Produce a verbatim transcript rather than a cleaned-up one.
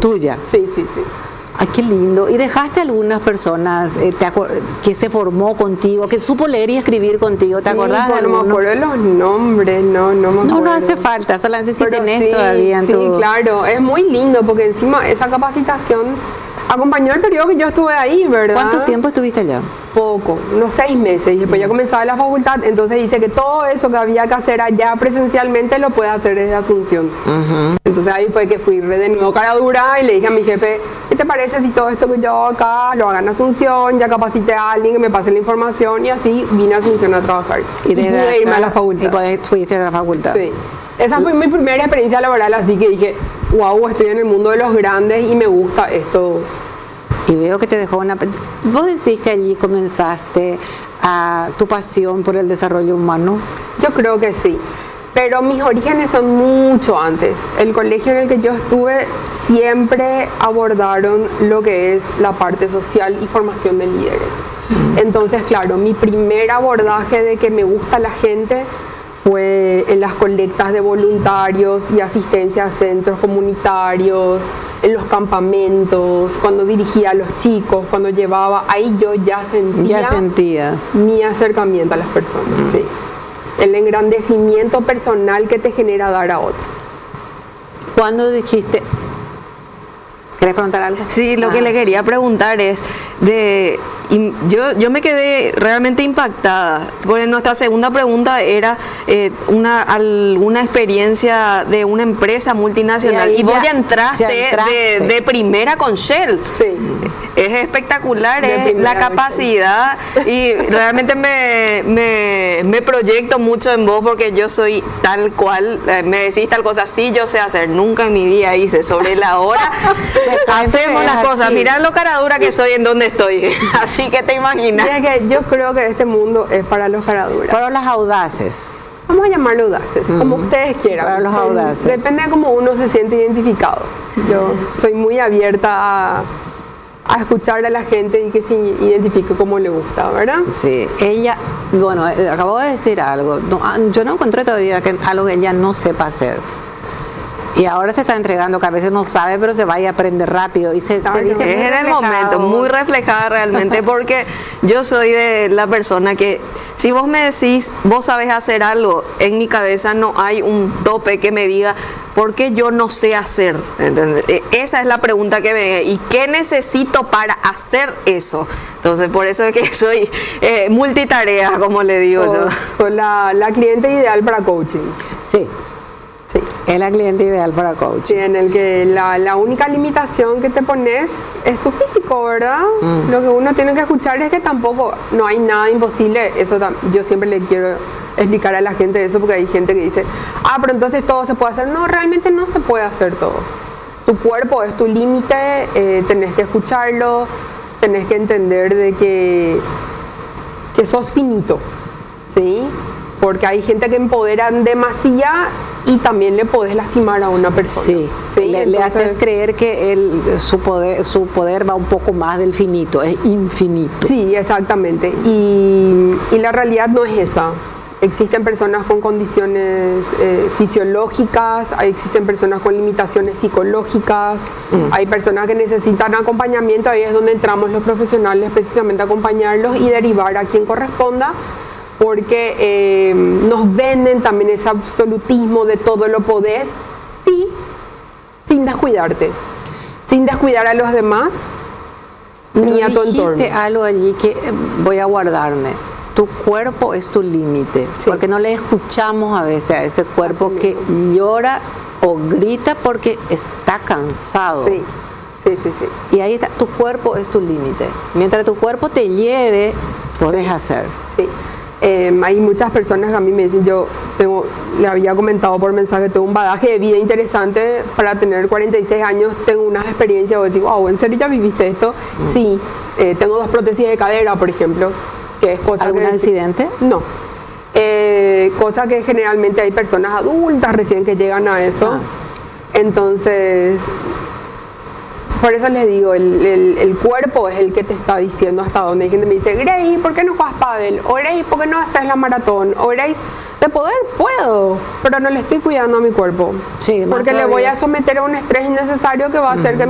tuya. Sí, sí, sí. Ay, qué lindo. ¿Y dejaste algunas personas eh, te que se formó contigo, que supo leer y escribir contigo? ¿Te sí, acordás de no alguno? me acuerdo de los nombres, no, no me acuerdo. No, no hace falta, solamente si Pero tenés sí, todavía en sí, tu... claro, es muy lindo porque encima esa capacitación acompañó el periodo que yo estuve ahí, ¿verdad? ¿Cuánto tiempo estuviste allá? Poco, unos seis meses. Y después ya comenzaba la facultad, entonces dice que todo eso que había que hacer allá presencialmente lo puede hacer desde Asunción. Uh-huh. Entonces ahí fue que fui re de nuevo cara dura y le dije a mi jefe, ¿qué te parece si todo esto que yo hago acá lo haga en Asunción? Ya capacité a alguien que me pase la información y así vine a Asunción a trabajar. Y, y pude irme a la facultad. Y podés, fuiste a la facultad. Sí. Esa fue mi primera experiencia laboral, así que dije, wow, estoy en el mundo de los grandes y me gusta esto. Y veo que te dejó una... ¿Vos decís que allí comenzaste a tu pasión por el desarrollo humano? Yo creo que sí, pero mis orígenes son mucho antes. El colegio en el que yo estuve siempre abordaron lo que es la parte social y formación de líderes. Mm. Entonces, claro, mi primer abordaje de que me gusta la gente fue en las colectas de voluntarios y asistencia a centros comunitarios, en los campamentos, cuando dirigía a los chicos, cuando llevaba, ahí yo ya sentía ya sentías mi acercamiento a las personas, mm. sí. El engrandecimiento personal que te genera dar a otro. ¿Cuándo dijiste? ¿Querés preguntar algo? Sí, lo ah. que le quería preguntar es de y yo yo me quedé realmente impactada porque nuestra segunda pregunta era eh, una alguna experiencia de una empresa multinacional y, y vos ya, ya, entraste, ya entraste. De, de primera con Shell. Sí. Es espectacular, es la capacidad y realmente me, me, me proyecto mucho en vos porque yo soy tal cual, eh, me decís tal cosa, sí yo sé hacer, nunca en mi vida hice sobre la hora, hacemos las cosas, mirá lo cara dura que soy en donde estoy, así que te imaginas. Es que yo creo que este mundo es para los cara duras. Para los audaces. Vamos a llamarlo audaces, uh-huh. como ustedes quieran. Para los audaces. Depende de cómo uno se siente identificado. Yo soy muy abierta a... a escucharle a la gente y que se identifique como le gusta, ¿verdad? Sí, ella, bueno, acabo de decir algo, no, yo no encontré todavía que algo que ella no sepa hacer. Y ahora se está entregando, que a veces no sabe, pero se va y aprende rápido. Y se, es en el momento, muy reflejada realmente, porque yo soy de la persona que, si vos me decís, vos sabes hacer algo, en mi cabeza no hay un tope que me diga, ¿por qué yo no sé hacer? ¿Entendés? Esa es la pregunta que me... ¿Y qué necesito para hacer eso? Entonces, por eso es que soy eh, multitarea, como le digo so, yo. Soy la, la cliente ideal para coaching. Sí. Sí. Es la cliente ideal para coaching. Sí, en el que la, la única limitación que te pones es tu físico, ¿verdad? Mm. Lo que uno tiene que escuchar es que tampoco, no hay nada imposible. Eso yo siempre le quiero explicar a la gente eso, porque hay gente que dice, ah, pero entonces todo se puede hacer. No, realmente no se puede hacer todo. Tu cuerpo es tu límite, eh, tenés que escucharlo, tenés que entender de que, que sos finito, ¿sí? Porque hay gente que empoderan demasiado y también le podés lastimar a una persona. Sí, ¿sí? Le, Entonces, le haces creer que él, su, poder, su poder va un poco más del finito, es infinito. Sí, exactamente. Y, y la realidad no es esa. Existen personas con condiciones eh, fisiológicas, hay, existen personas con limitaciones psicológicas, mm. hay personas que necesitan acompañamiento, ahí es donde entramos los profesionales precisamente a acompañarlos y derivar a quien corresponda, porque eh, nos venden también ese absolutismo de todo lo podés, sí, sin descuidarte, sin descuidar a los demás Pero ni a tu entorno. Dijiste algo allí que voy a guardarme. Tu cuerpo es tu límite, sí. porque no le escuchamos a veces a ese cuerpo Así que mismo. llora o grita porque está cansado. Sí, sí, sí, sí. Y ahí está, tu cuerpo es tu límite. Mientras tu cuerpo te lleve, puedes sí. hacer. Sí. Eh, hay muchas personas que a mí me dicen, yo tengo, le había comentado por mensaje, tengo un bagaje de vida interesante para tener cuarenta y seis años, tengo unas experiencias, o decir, wow, ¿en serio ya viviste esto? Mm. Sí, eh, tengo dos prótesis de cadera, por ejemplo, que es cosa ¿Algún que, accidente? No. Eh, cosa que generalmente hay personas adultas recién que llegan a eso. Ah. Entonces, por eso les digo, el, el, el cuerpo es el que te está diciendo hasta dónde. Hay gente que me dice, Grace, ¿por qué no juegas pádel? O Grace, ¿por qué no haces la maratón? O Grace, de poder puedo, pero no le estoy cuidando a mi cuerpo. Sí, porque le voy a someter a un estrés innecesario que va a hacer uh-huh. que